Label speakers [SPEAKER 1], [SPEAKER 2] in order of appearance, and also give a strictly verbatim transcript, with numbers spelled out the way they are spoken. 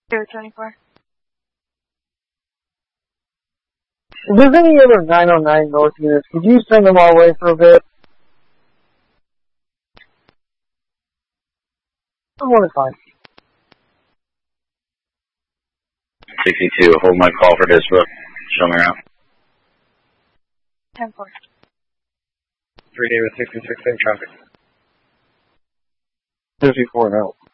[SPEAKER 1] zero twenty-four.
[SPEAKER 2] If there's any other nine oh nine North units, could you send them our way for a bit? Someone is fine.
[SPEAKER 3] sixty-two, hold my call for Disbrook. Show me around.
[SPEAKER 1] ten four.
[SPEAKER 4] three David sixty-six, same traffic.
[SPEAKER 2] fifty-four, no.